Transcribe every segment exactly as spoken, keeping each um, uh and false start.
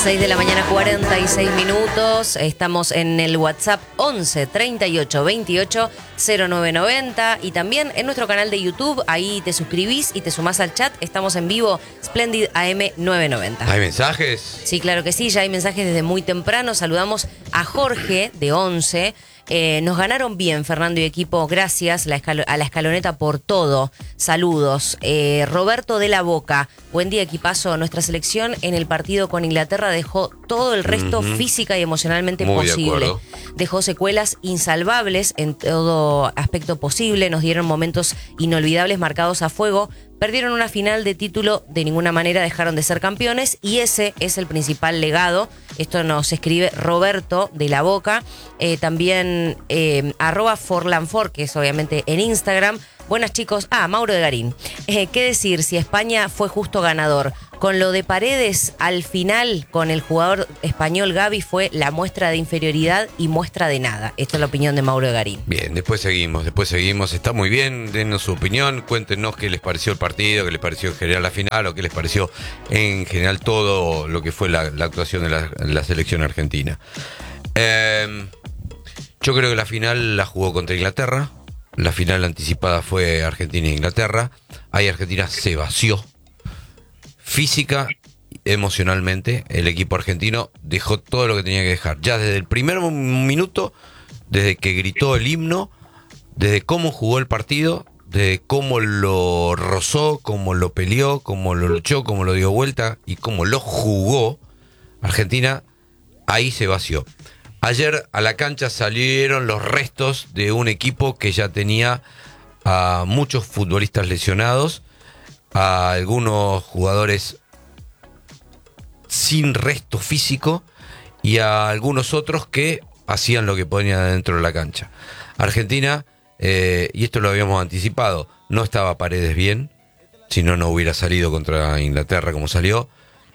seis de la mañana, cuarenta y seis minutos. Estamos en el WhatsApp once treinta y ocho veintiocho cero nueve noventa y también en nuestro canal de YouTube. Ahí te suscribís y te sumás al chat. Estamos en vivo, Splendid A M novecientos noventa. ¿Hay mensajes? Sí, claro que sí, ya hay mensajes desde muy temprano. Saludamos a Jorge de once. Eh, nos ganaron bien, Fernando y equipo. Gracias la escalo- a la escaloneta por todo. Saludos. Eh, Roberto de la Boca. Buen día, equipazo. Nuestra selección en el partido con Inglaterra dejó todo el resto uh-huh. física y emocionalmente Muy posible. De dejó secuelas insalvables en todo aspecto posible. Nos dieron momentos inolvidables marcados a fuego. Perdieron una final de título, de ninguna manera dejaron de ser campeones y ese es el principal legado. Esto nos escribe Roberto de la Boca. Eh, también eh, arroba Forlanfor, que es obviamente en Instagram. Buenas chicos. Ah, Mauro de Garín. Eh, ¿Qué decir si España fue justo ganador? Con lo de Paredes al final, con el jugador español Gavi, fue la muestra de inferioridad y muestra de nada. Esta es la opinión de Mauro de Garín. Bien, después seguimos, después seguimos. Está muy bien, denos su opinión, cuéntenos qué les pareció el partido, qué les pareció en general la final o qué les pareció en general todo lo que fue la, la actuación de la, la selección argentina. Eh, yo creo que la final la jugó contra Inglaterra. La final anticipada fue Argentina e Inglaterra. Ahí Argentina se vació. Física, emocionalmente, el equipo argentino dejó todo lo que tenía que dejar. Ya desde el primer minuto, desde que gritó el himno, desde cómo jugó el partido, desde cómo lo rozó, cómo lo peleó, cómo lo luchó, cómo lo dio vuelta y cómo lo jugó, Argentina ahí se vació. Ayer a la cancha salieron los restos de un equipo que ya tenía a muchos futbolistas lesionados, a algunos jugadores sin resto físico y a algunos otros que hacían lo que podían dentro de la cancha. Argentina, eh, y esto lo habíamos anticipado, no estaba Paredes bien, si no, no hubiera salido contra Inglaterra como salió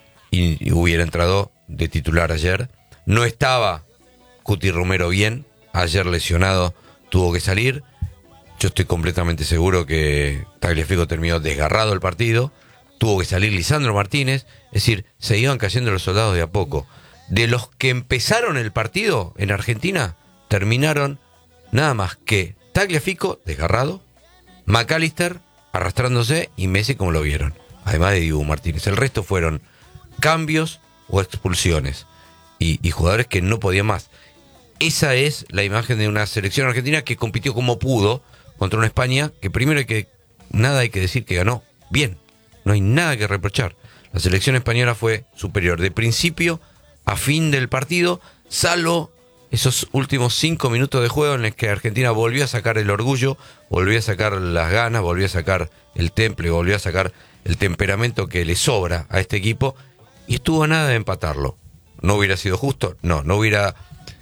y, y hubiera entrado de titular ayer. No estaba Cuti Romero bien, ayer lesionado tuvo que salir. Yo estoy completamente seguro que Tagliafico terminó desgarrado el partido. Tuvo que salir Lisandro Martínez. Es decir, se iban cayendo los soldados de a poco. De los que empezaron el partido en Argentina, terminaron nada más que Tagliafico desgarrado, McAllister arrastrándose y Messi como lo vieron. Además de Dibu Martínez. El resto fueron cambios o expulsiones. Y, y jugadores que no podían más. Esa es la imagen de una selección argentina que compitió como pudo contra una España que primero hay que, nada hay que decir que ganó bien, no hay nada que reprochar. La selección española fue superior de principio a fin del partido, salvo esos últimos cinco minutos de juego en los que Argentina volvió a sacar el orgullo, volvió a sacar las ganas, volvió a sacar el temple, volvió a sacar el temperamento que le sobra a este equipo y estuvo a nada de empatarlo. ¿No hubiera sido justo? No, no hubiera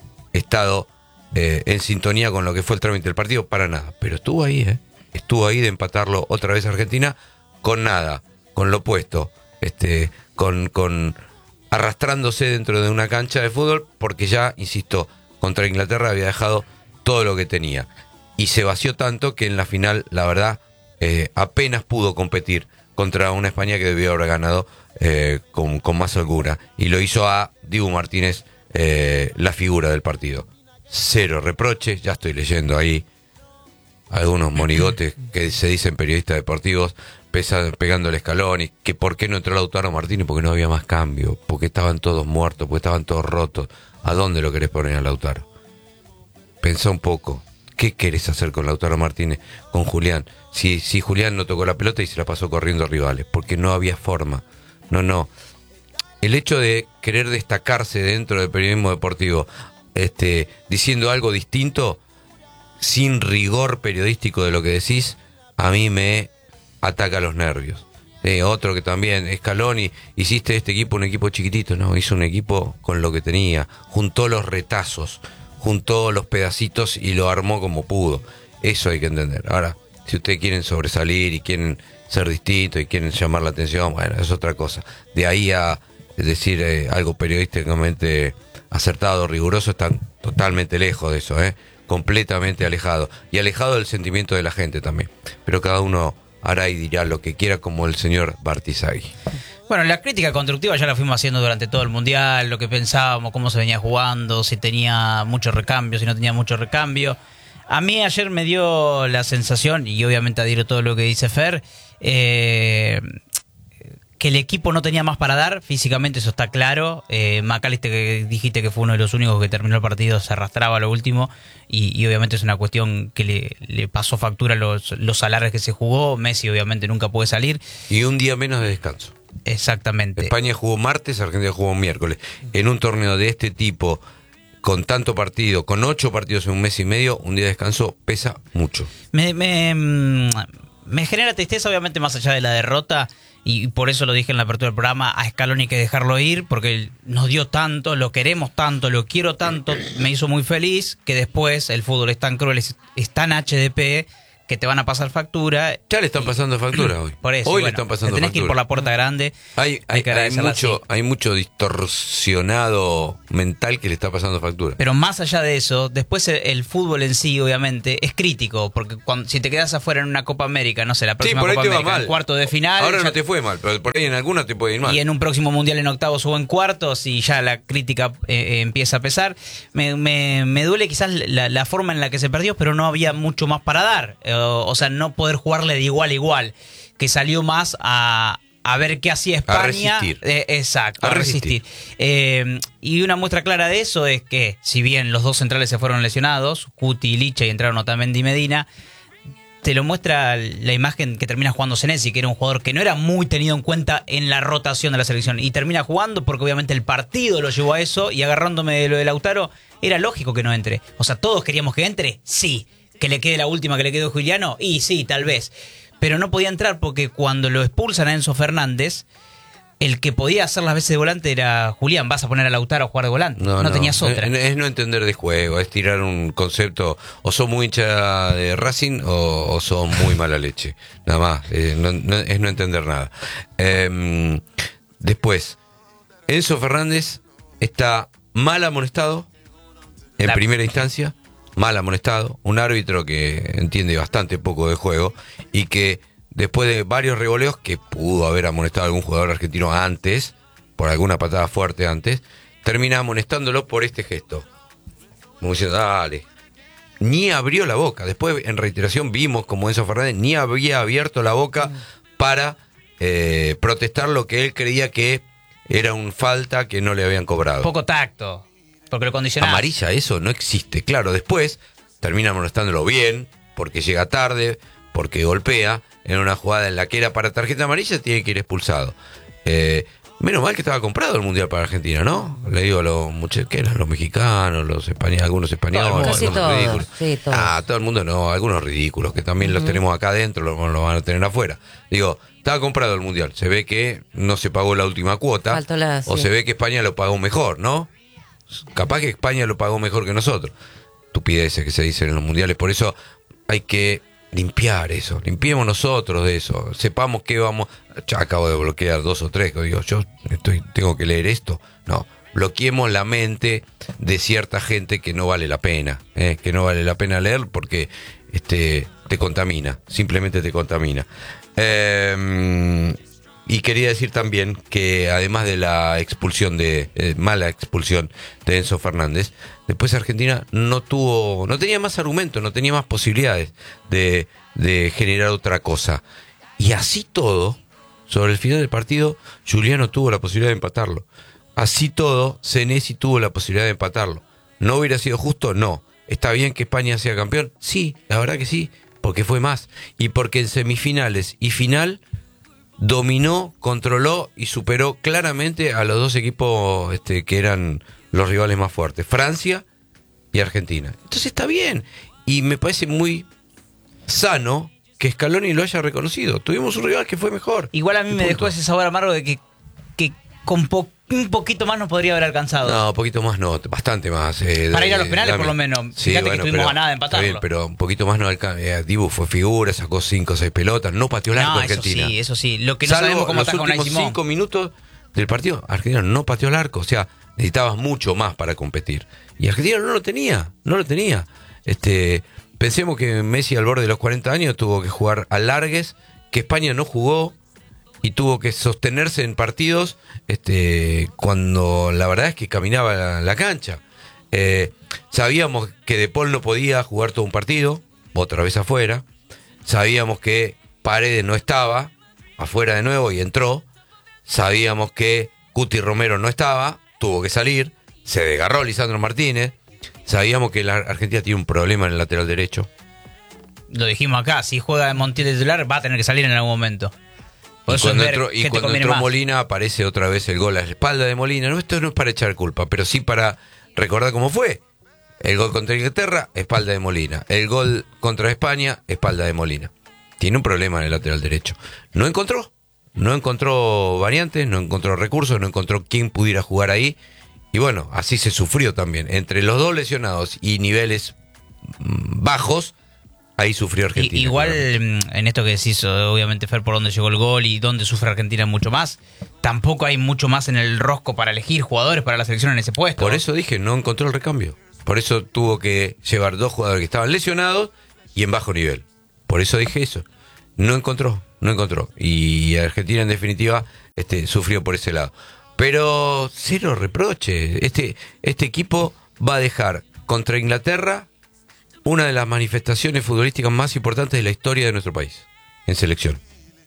estado eh, en sintonía con lo que fue el trámite del partido, para nada. Pero estuvo ahí, ¿eh? Estuvo ahí de empatarlo otra vez Argentina con nada, con lo opuesto, este, con, con arrastrándose dentro de una cancha de fútbol, porque ya, insisto, contra Inglaterra había dejado todo lo que tenía. Y se vació tanto que en la final, la verdad, eh, apenas pudo competir contra una España que debió haber ganado eh, con, con más holgura. Y lo hizo a Dibu Martínez, Eh, la figura del partido. Cero reproches, ya estoy leyendo ahí algunos monigotes que se dicen periodistas deportivos pesa, pegando el escalón y que por qué no entró Lautaro Martínez, porque no había más cambio, porque estaban todos muertos, porque estaban todos rotos. ¿A dónde lo querés poner a Lautaro? Pensá un poco, ¿qué querés hacer con Lautaro Martínez, con Julián? Si, si Julián no tocó la pelota y se la pasó corriendo a rivales, porque no había forma. No, no. El hecho de querer destacarse dentro del periodismo deportivo, este, diciendo algo distinto, sin rigor periodístico de lo que decís, a mí me ataca los nervios. Eh, otro que también, Scaloni, hiciste este equipo un equipo chiquitito, no, hizo un equipo con lo que tenía, juntó los retazos, juntó los pedacitos y lo armó como pudo. Eso hay que entender. Ahora, si ustedes quieren sobresalir y quieren ser distintos y quieren llamar la atención, bueno, es otra cosa. De ahí a es decir, eh, algo periodísticamente acertado, riguroso, están totalmente lejos de eso, ¿eh? Completamente alejado. Y alejado del sentimiento de la gente también. Pero cada uno hará y dirá lo que quiera, como el señor Bartizaghi. Bueno, la crítica constructiva ya la fuimos haciendo durante todo el Mundial, lo que pensábamos, cómo se venía jugando, si tenía mucho recambio, si no tenía mucho recambio. A mí ayer me dio la sensación, y obviamente adhiero todo lo que dice Fer, eh, que el equipo no tenía más para dar, físicamente eso está claro. Eh, McAllister, que dijiste que fue uno de los únicos que terminó el partido, se arrastraba a lo último, y, y obviamente es una cuestión que le, le pasó factura los, los alargues que se jugó. Messi obviamente nunca puede salir. Y un día menos de descanso. Exactamente. España jugó martes, Argentina jugó miércoles. En un torneo de este tipo, con tanto partido, con ocho partidos en un mes y medio, un día de descanso pesa mucho. Me, me, me genera tristeza, obviamente, más allá de la derrota, y por eso lo dije en la apertura del programa, a Scaloni hay que dejarlo ir, porque nos dio tanto, lo queremos tanto, lo quiero tanto, me hizo muy feliz, que después el fútbol es tan cruel, es, es tan H D P, que te van a pasar factura. Ya le están pasando factura hoy. Por eso, hoy bueno, le están pasando tenés factura. que ir por la puerta grande. Hay, hay, que hay, mucho, así. hay mucho distorsionado mental que le está pasando factura. Pero más allá de eso, después el, el fútbol en sí, obviamente, es crítico, porque cuando, si te quedas afuera en una Copa América, no sé, la próxima Sí, por ahí Copa te va América, mal. en cuarto de final. Ahora ya, no te fue mal, pero por ahí en alguna te puede ir mal. y en un próximo Mundial en octavos o en cuartos, y ya la crítica eh, empieza a pesar. Me, me, me duele quizás la, la forma en la que se perdió, pero no había mucho más para dar. Eh, o sea, no poder jugarle de igual a igual, que salió más a, a ver qué hacía España. A resistir. Eh, exacto, a, A resistir. resistir. Eh, y una muestra clara de eso es que, si bien los dos centrales se fueron lesionados, Cuti y Licha, y entraron Otamendi y Medina, te lo muestra la imagen que termina jugando Senesi, que era un jugador que no era muy tenido en cuenta en la rotación de la selección, y termina jugando porque obviamente el partido lo llevó a eso, y agarrándome de lo de Lautaro, era lógico que no entre. O sea, todos queríamos que entre, sí. Que le quede la última que le quedó a Juliano, y sí, tal vez. Pero no podía entrar porque cuando lo expulsan a Enzo Fernández, el que podía hacer las veces de volante era Julián. Vas a poner a Lautaro a jugar de volante. No, no, no tenías otra. Es, es no entender de juego, es tirar un concepto. O sos muy hincha de Racing o, o sos muy mala leche. Nada más. Eh, no, no, es no entender nada. Eh, después, Enzo Fernández está mal amonestado en la... primera instancia. Mal amonestado, un árbitro que entiende bastante poco de juego y que después de varios revoleos, que pudo haber amonestado a algún jugador argentino antes, por alguna patada fuerte antes, termina amonestándolo por este gesto. Como diciendo, dale. Ni abrió la boca. Después, en reiteración, vimos como Enzo Fernández ni había abierto la boca para eh, protestar lo que él creía que era un falta que no le habían cobrado. Poco tacto. Porque lo condicionás. Amarilla, eso no existe. Claro, después termina molestándolo bien, porque llega tarde, porque golpea, en una jugada en la que era para tarjeta amarilla, tiene que ir expulsado. Eh, menos mal que estaba comprado el Mundial para Argentina, ¿no? Le digo a los muchachos, ¿qué eran? Los mexicanos, los españoles, algunos españoles, Casi algunos todos, ridículos. sí, todos. Ah, todo el mundo no, algunos ridículos, que también uh-huh. los tenemos acá adentro, los, los van a tener afuera. Digo, estaba comprado el Mundial, se ve que no se pagó la última cuota, la, o sí. se ve que España lo pagó mejor, ¿no? Capaz que España lo pagó mejor que nosotros. Estupideces que se dicen en los mundiales. Por eso hay que limpiar eso. Limpiemos nosotros de eso. Sepamos que vamos. Ya acabo de bloquear dos o tres. Que digo, yo estoy, tengo que leer esto. No. Bloqueemos la mente de cierta gente que no vale la pena. ¿eh? Que no vale la pena leer porque este, te contamina. Simplemente te contamina. Eh. Y quería decir también que además de la expulsión de eh, mala expulsión de Enzo Fernández, después Argentina no tuvo, no tenía más argumentos, no tenía más posibilidades de, de generar otra cosa. Y así todo, sobre el final del partido, Juliano tuvo la posibilidad de empatarlo. Así todo, Senesi tuvo la posibilidad de empatarlo. ¿No hubiera sido justo? No. ¿Está bien que España sea campeón? Sí, la verdad que sí, porque fue más. Y porque en semifinales y final dominó, controló y superó claramente a los dos equipos este, que eran los rivales más fuertes, Francia y Argentina. Entonces está bien. Y me parece muy sano que Scaloni lo haya reconocido. Tuvimos un rival que fue mejor. Igual a mí y me punto. dejó ese sabor amargo de que, que con po un poquito más nos podría haber alcanzado. No, un poquito más no, bastante más. Eh, Para ir a los penales dame. por lo menos. Sí, Fíjate bueno, que estuvimos pero, a nada de empatarlo. Bien, pero un poquito más no alcanza. Eh, Dibu fue figura, sacó cinco o seis pelotas, no pateó el arco No, Argentina. eso sí, eso sí. Lo que no Salvo sabemos cómo los ataca Unai últimos Simón. cinco minutos del partido, Argentina no pateó el arco. O sea, necesitabas mucho más para competir. Y Argentina no lo tenía, no lo tenía. Este, pensemos que Messi al borde de los cuarenta años tuvo que jugar alargues, que España no jugó. y tuvo que sostenerse en partidos este, cuando la verdad es que caminaba la, la cancha. Eh, sabíamos que De Paul no podía jugar todo un partido, otra vez afuera. Sabíamos que Paredes no estaba, afuera de nuevo y entró. Sabíamos que Cuti Romero no estaba, tuvo que salir. Se desgarró Lisandro Martínez. Sabíamos que la Argentina tiene un problema en el lateral derecho. Lo dijimos acá, si juega Montiel de titular va a tener que salir en algún momento. Por y cuando entró, y cuando entró Molina aparece otra vez el gol a la espalda de Molina. No, esto no es para echar culpa, pero sí para recordar cómo fue. El gol contra Inglaterra, espalda de Molina. El gol contra España, espalda de Molina. Tiene un problema en el lateral derecho. No encontró, no encontró variantes, no encontró recursos, no encontró quién pudiera jugar ahí. Y bueno, así se sufrió también. Entre los dos lesionados y niveles bajos, ahí sufrió Argentina. Y, igual, claramente. En esto que decís, obviamente, Fer, por dónde llegó el gol y dónde sufre Argentina mucho más, tampoco hay mucho más en el rosco para elegir jugadores para la selección en ese puesto. Por eso dije, no encontró el recambio. Por eso tuvo que llevar dos jugadores que estaban lesionados y en bajo nivel. Por eso dije eso. No encontró, no encontró. Y Argentina, en definitiva, este, sufrió por ese lado. Pero cero reproche. Este, este equipo va a dejar contra Inglaterra una de las manifestaciones futbolísticas más importantes de la historia de nuestro país, en selección.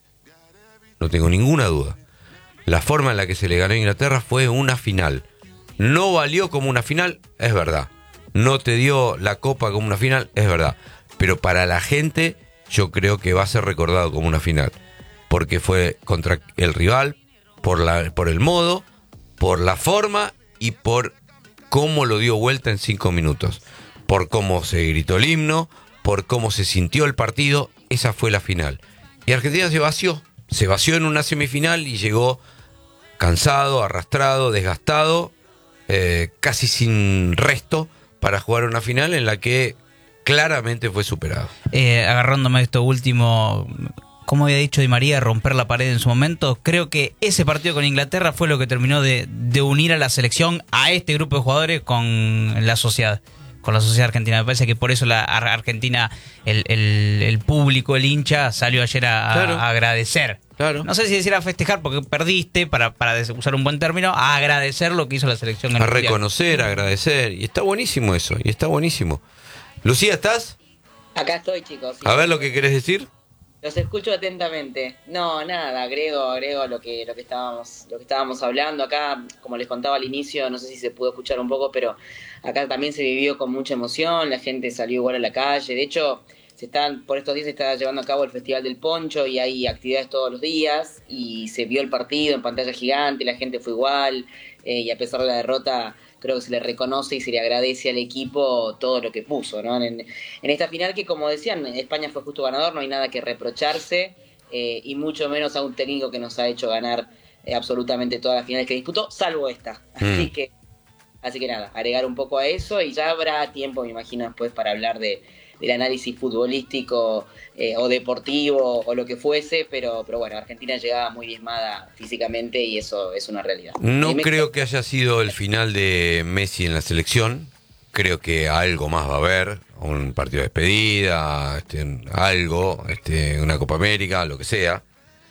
No tengo ninguna duda. La forma en la que se le ganó a Inglaterra fue una final. No valió como una final, es verdad. No te dio la copa como una final, es verdad. Pero para la gente, yo creo que va a ser recordado como una final. Porque fue contra el rival, por, la, por el modo, por la forma y por cómo lo dio vuelta en cinco minutos. Por cómo se gritó el himno, por cómo se sintió el partido, esa fue la final. Y Argentina se vació, se vació en una semifinal y llegó cansado, arrastrado, desgastado, eh, casi sin resto, para jugar una final en la que claramente fue superado. Eh, agarrándome a esto último, como había dicho Di María, romper la pared en su momento, creo que ese partido con Inglaterra fue lo que terminó de, de unir a la selección, a este grupo de jugadores, con la sociedad. Con la sociedad argentina. Me parece que por eso la Argentina, el, el, el público, el hincha, salió ayer a, claro. a agradecer. Claro. No sé si decir a festejar porque perdiste, para, para usar un buen término, a agradecer lo que hizo la selección. A reconocer, a agradecer. Y está buenísimo eso, y está buenísimo. Lucía, ¿estás? Acá estoy, chicos. Sí. A ver lo que querés decir. Los escucho atentamente. No, nada, agrego, agrego lo que, lo que estábamos, lo que estábamos hablando acá, como les contaba al inicio, no sé si se pudo escuchar un poco, pero acá también se vivió con mucha emoción, la gente salió igual a la calle. De hecho, se están, por estos días se está llevando a cabo el Festival del Poncho y hay actividades todos los días y se vio el partido en pantalla gigante, la gente fue igual, eh, y a pesar de la derrota, creo que se le reconoce y se le agradece al equipo todo lo que puso, ¿no? En, en esta final que, como decían, España fue justo ganador, no hay nada que reprocharse, eh, y mucho menos a un técnico que nos ha hecho ganar eh, absolutamente todas las finales que disputó, salvo esta. Mm. Así que así que nada, agregar un poco a eso y ya habrá tiempo, me imagino, después para hablar de del análisis futbolístico eh, o deportivo o lo que fuese, pero, pero bueno, Argentina llegaba muy diezmada físicamente y eso es una realidad. No creo que haya sido el final de Messi en la selección, creo que algo más va a haber, un partido de despedida, este, algo, este, una Copa América, lo que sea.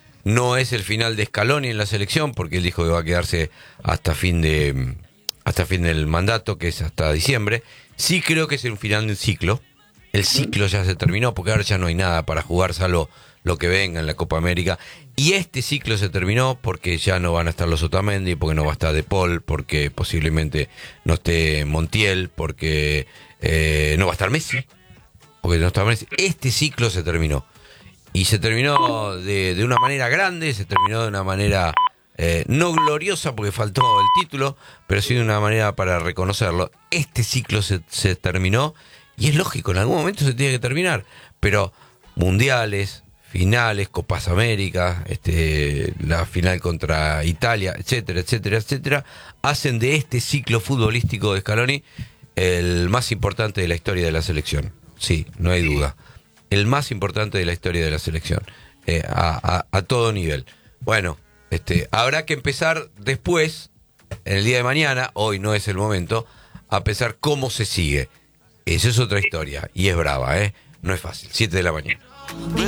No es el final de Scaloni en la selección, porque él dijo que va a quedarse hasta fin de hasta fin del mandato, que es hasta diciembre. Sí creo que es el final de un ciclo. El ciclo ya se terminó, porque ahora ya no hay nada para jugar, salvo lo que venga en la Copa América. Y este ciclo se terminó porque ya no van a estar los Otamendi, porque no va a estar De Paul, porque posiblemente no esté Montiel, porque eh, no va a estar Messi, porque no está Messi. Este ciclo se terminó. Y se terminó de, de una manera grande, se terminó de una manera eh, no gloriosa, porque faltó el título, pero sí de una manera para reconocerlo. Este ciclo se, se terminó. Y es lógico, en algún momento se tiene que terminar, pero mundiales, finales, Copas Américas, este, la final contra Italia, etcétera, etcétera, etcétera, hacen de este ciclo futbolístico de Scaloni el más importante de la historia de la selección. Sí, no hay duda. El más importante de la historia de la selección, eh, a, a, a todo nivel. Bueno, este, habrá que empezar después, en el día de mañana, hoy no es el momento, a pensar cómo se sigue. Esa es otra historia, y es brava, ¿eh? No es fácil. siete de la mañana.